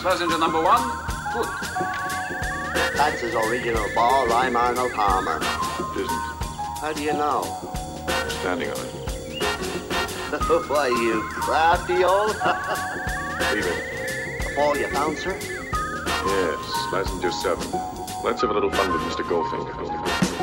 Passenger number one, good. That's his original ball. I'm Arnold Palmer. It isn't. How do you know? I'm standing on it. Why, you crafty old... Leave it. The ball you found, sir? Yes, passenger 7. Let's have a little fun with Mr. Goldfinger.